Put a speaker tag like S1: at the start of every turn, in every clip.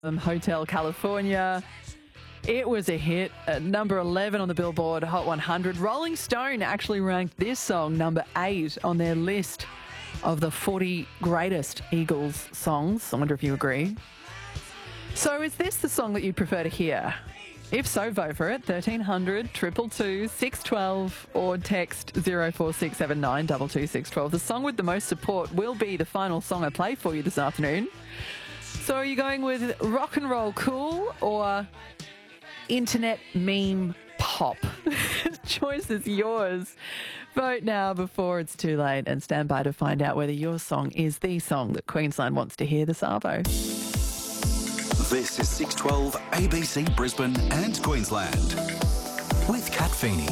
S1: Hotel California. It was a hit at number 11 on the Billboard Hot 100. Rolling Stone actually ranked this song number 8 on their list of the 40 greatest Eagles songs. I wonder if you agree. So is this the song that you prefer to hear? If so, vote for it. 1300 222 612 or text 04679 22612. The song with the most support will be the final song I play for you this afternoon. So are you going with rock and roll cool or internet meme pop? Choice is yours. Vote now before it's too late and stand by to find out whether your song is the song that Queensland wants to hear this arvo.
S2: This is 612 ABC Brisbane and Queensland with Kat Feeney.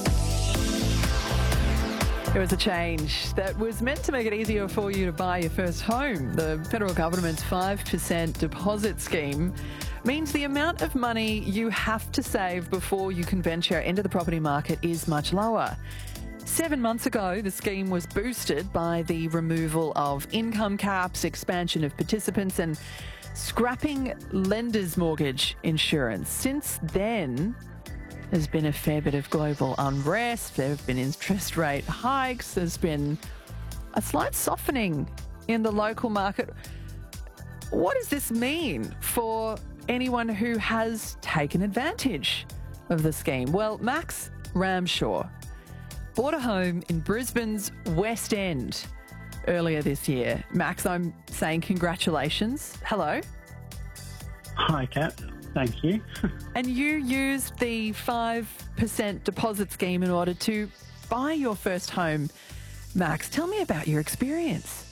S1: There was a change that was meant to make it easier for you to buy your first home. The federal government's 5% deposit scheme means the amount of money you have to save before you can venture into the property market is much lower. 7 months ago, the scheme was boosted by the removal of income caps, expansion of participants and scrapping lenders' mortgage insurance. Since then, there's been a fair bit of global unrest. There have been interest rate hikes. There's been a slight softening in the local market. What does this mean for anyone who has taken advantage of the scheme? Well, Max Ramshaw bought a home in Brisbane's West End earlier this year. Max, I'm saying congratulations. Hello.
S3: Hi, Kat. Thank you.
S1: And you used the 5% deposit scheme in order to buy your first home. Max, tell me about your experience.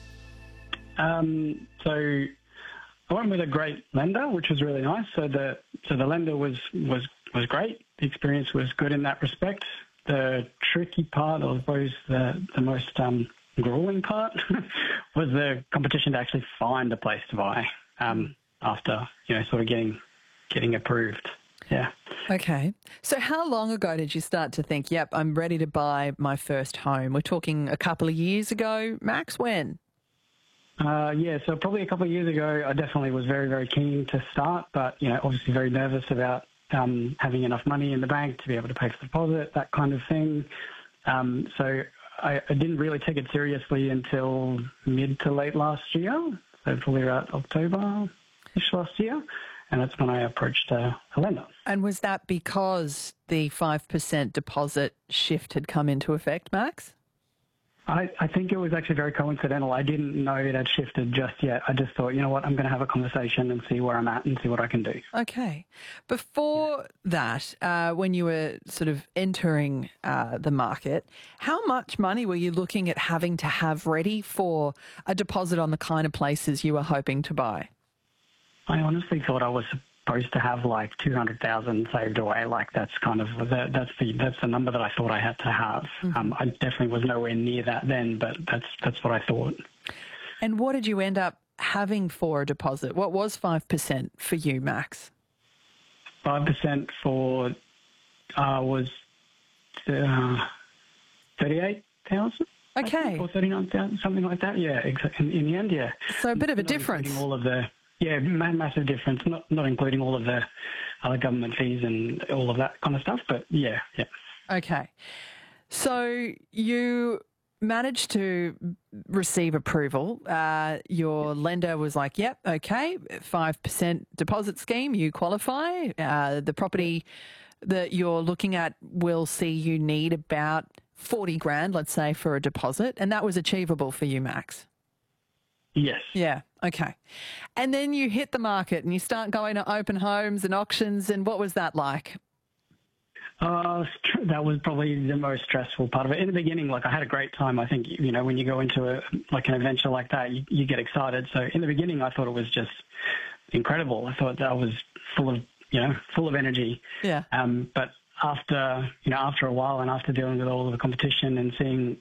S3: So I went with a great lender, which was really nice. So the lender was great. The experience was good in that respect. The tricky part, or I suppose the most grueling part, was the competition to actually find a place to buy after sort of getting approved. Yeah.
S1: Okay. So how long ago did you start to think, yep, I'm ready to buy my first home? We're talking a couple of years ago, Max? When?
S3: So probably a couple of years ago, I definitely was very, very keen to start, but, obviously very nervous about having enough money in the bank to be able to pay for the deposit, that kind of thing. So I didn't really take it seriously until mid to late last year, so probably around October-ish last year, and that's when I approached a lender.
S1: And was that because the 5% deposit shift had come into effect, Max?
S3: I think it was actually very coincidental. I didn't know it had shifted just yet. I just thought, you know what, I'm going to have a conversation and see where I'm at and see what I can do.
S1: Okay. Before that, when you were sort of entering the market, how much money were you looking at having to have ready for a deposit on the kind of places you were hoping to buy?
S3: I honestly thought I was supposed to have like 200,000 saved away. Like that's kind of that's the number that I thought I had to have. Mm-hmm. I definitely was nowhere near that then, but that's what I thought.
S1: And what did you end up having for a deposit? What was 5% for you, Max?
S3: 5% for was 38,000.
S1: Okay.
S3: Or 39,000, something like that. Yeah, exactly. In the end, yeah.
S1: So a bit of a difference.
S3: All of the massive difference. Not including all of the other government fees and all of that kind of stuff. But yeah.
S1: Okay. So you managed to receive approval. Your lender was like, yep, okay, 5% deposit scheme, you qualify. The property that you're looking at will see you need about 40 grand, let's say, for a deposit. And that was achievable for you, Max?
S3: Yes.
S1: Yeah, okay. And then you hit the market and you start going to open homes and auctions, and what was that like?
S3: That was probably the most stressful part of it. In the beginning, I had a great time. I think, when you go into an adventure like that, you get excited. So in the beginning, I thought it was just incredible. I thought that was full of energy.
S1: Yeah.
S3: But after a while and after dealing with all of the competition and seeing